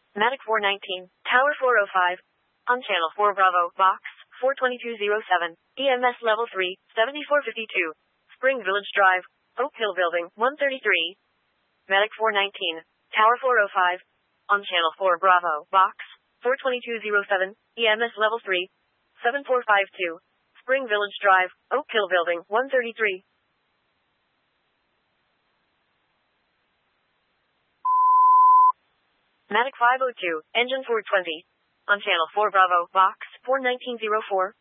Matic 419, Tower 405. On Channel 4 Bravo, Box 42207. EMS Level 3, 7452. Spring Village Drive, Oak Hill Building, 133. Matic 419, Tower 405. On Channel 4 Bravo, Box 42207. EMS Level 3, 7452. Spring Village Drive, Oak Hill Building, 133. Matic 502, Engine 420. On Channel 4 Bravo, Box 41904.